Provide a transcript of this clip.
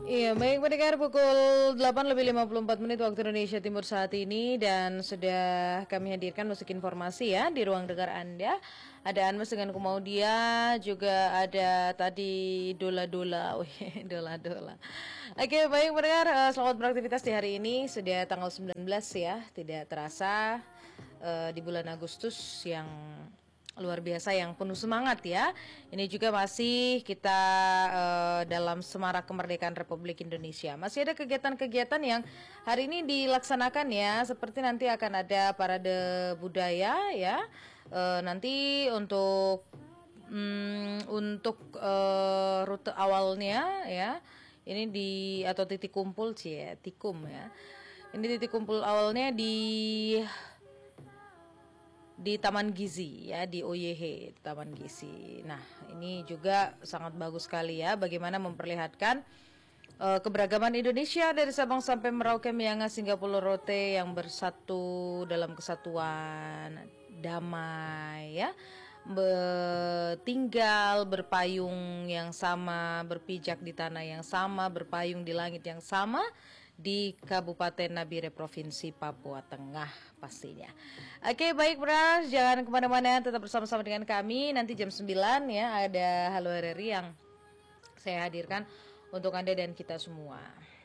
Iya, baik pendengar pukul 8:54 waktu Indonesia Timur saat ini dan sudah kami hadirkan musik informasi ya di ruang dengar Anda. Ada Anmes dengan Kumaudia, juga ada tadi Dola-Dola, wih, Dola-Dola. Oke, baik pendengar, selamat beraktivitas di hari ini, sudah tanggal 19 ya, tidak terasa di bulan Agustus yang luar biasa yang penuh semangat ya. Ini juga masih kita dalam semarak kemerdekaan Republik Indonesia. Masih ada kegiatan-kegiatan yang hari ini dilaksanakan ya. Seperti nanti akan ada parade budaya ya. Nanti untuk rute awalnya ya. Ini di atau titik kumpul sih ya, tikum ya. Ini titik kumpul awalnya di Taman Gizi ya, di OYH Taman Gizi. Nah, ini juga sangat bagus sekali ya, bagaimana memperlihatkan keberagaman Indonesia dari Sabang sampai Merauke, Miangas hingga Pulau Rote yang bersatu dalam kesatuan, damai ya, tinggal berpayung yang sama, berpijak di tanah yang sama, berpayung di langit yang sama di Kabupaten Nabire Provinsi Papua Tengah pastinya. Oke, baik Bras, jangan kemana-mana, tetap bersama-sama dengan kami. Nanti jam 9 ya ada Halo RRI yang saya hadirkan untuk Anda dan kita semua.